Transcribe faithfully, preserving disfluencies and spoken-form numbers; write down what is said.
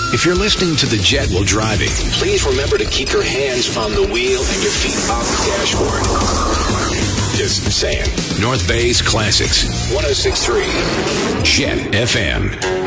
If you're listening to the Jet while driving, please remember to keep your hands on the wheel and your feet off the dashboard. Just saying. North Bay's Classics, one oh six point three Jet F M.